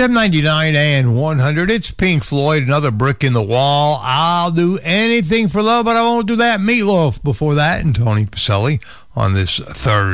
799 and 100. It's Pink Floyd, Another Brick in the Wall. I'll do anything for love, but I won't do that. Meatloaf before that, and Tony Pacelli on this Thursday.